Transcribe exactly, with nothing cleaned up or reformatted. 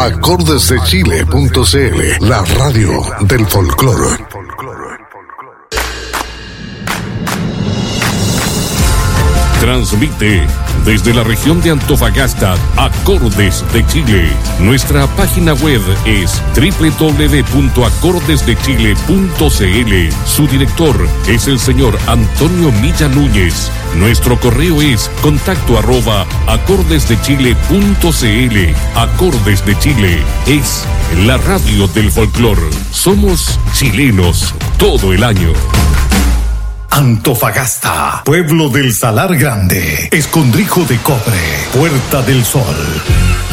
acordes de chile punto c l, la radio del folclore. Transmite desde la región de Antofagasta, Acordes de Chile. Nuestra página web es doble u doble u doble u punto acordes de chile punto c l. Su director es el señor Antonio Milla Núñez. Nuestro correo es contacto arroba acordes de chile punto c l. Acordes de Chile es la radio del folclor. Somos chilenos todo el año. Antofagasta, pueblo del Salar Grande, Escondrijo de Cobre, Puerta del Sol.